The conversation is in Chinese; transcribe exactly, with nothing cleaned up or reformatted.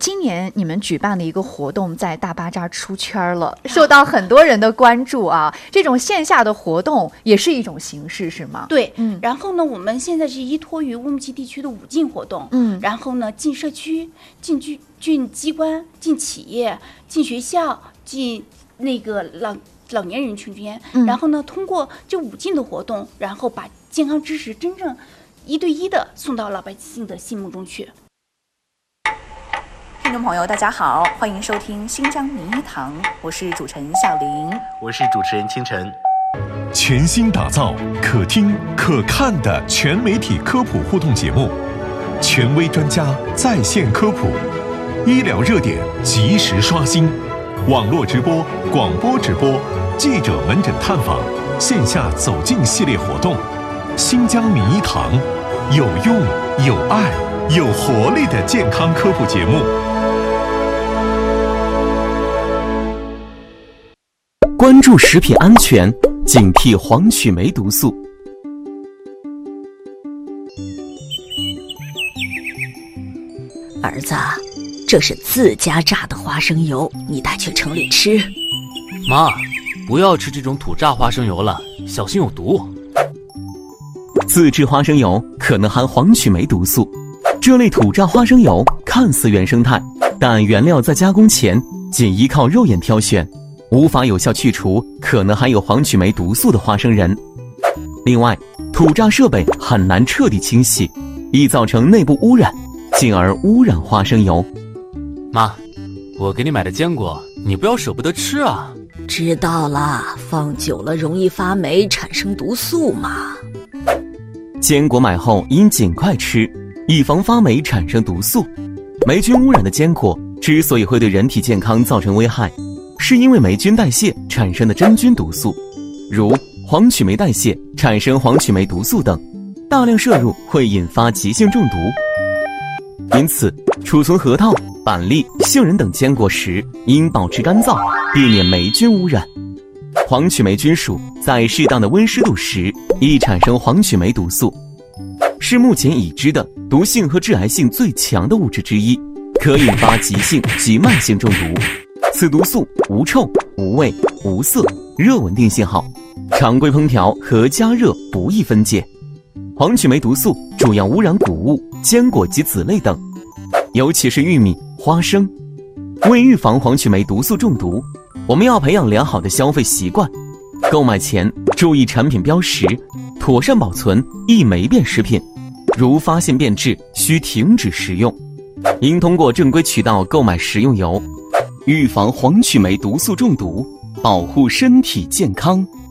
今年你们举办的一个活动在大巴扎出圈了，受到很多人的关注啊。这种线下的活动也是一种形式，是吗？ 对，嗯。然后呢，我们现在是依托于乌鲁木齐地区的五进活动，嗯，然后呢，进社区、进居、进机关、进企业、进学校、进那个老老年人群间，嗯，然后呢，通过这五进的活动，然后把健康知识真正一对一的送到老百姓的心目中去。 听众朋友大家好，欢迎收听新疆名医堂，我是主持人夏玲， 我是主持人清晨。 全新打造可听可看的全媒体科普互动节目，权威专家在线科普，医疗热点及时刷新，网络直播、广播直播、记者门诊探访、线下走进系列活动，新疆名医堂，有用、有爱、有活力的健康科普节目。 关注食品安全，警惕黄曲霉毒素。 儿子，这是自家榨的花生油，你带去城里吃。 妈，不要吃这种土榨花生油了，小心有毒。 自制花生油可能含黄曲霉毒素，这类土榨花生油看似原生态，但原料在加工前仅依靠肉眼挑选，无法有效去除可能含有黄曲霉毒素的花生仁。另外，土榨设备很难彻底清洗，易造成内部污染，进而污染花生油。 妈，我给你买的坚果，你不要舍不得吃啊。 知道了，放久了容易发霉，产生毒素嘛。 坚果买后应尽快吃，以防发霉产生毒素。霉菌污染的坚果之所以会对人体健康造成危害，是因为霉菌代谢产生的真菌毒素，如黄曲霉代谢产生黄曲霉毒素等，大量摄入会引发急性中毒。因此，储存核桃、板栗、杏仁等坚果时应保持干燥，避免霉菌污染。黄曲霉菌属在适当的温湿度时易产生黄曲霉毒素，是目前已知的毒性和致癌性最强的物质之一，可引发急性及慢性中毒。此毒素无臭、无味、无色，热稳定性好，常规烹调和加热不易分解。黄曲霉毒素主要污染谷物、坚果及籽类等，尤其是玉米、花生。为预防黄曲霉毒素中毒，我们要培养良好的消费习惯。购买前注意产品标识，妥善保存易霉变食品，如发现变质需停止食用。应通过正规渠道购买食用油，预防黄曲霉毒素中毒，保护身体健康。